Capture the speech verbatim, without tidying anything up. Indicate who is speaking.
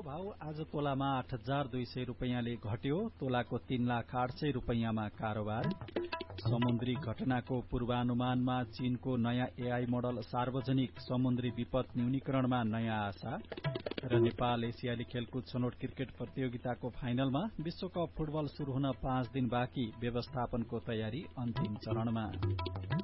Speaker 1: भाव आज तोलामा आठ हजार दुई सय रूपियाँले घट्यो। तोलाको तीन लाख आठ सय रूपियाँमा कारोबार। समुद्री घटनाको पूर्वानुमानमा चीनको नयाँ एआई मोडल सार्वजनिक। समुद्री विपद न्यूनीकरणमा नयाँ आशा। र नेपाल एसियाली खेलकुद छनौट क्रिकेट प्रतियोगिताको फाइनलमा विश्वकप फुटबल शुरू हुन पाँच दिन बाँकी। व्यवस्थापनको तयारी अन्तिम चरणमा।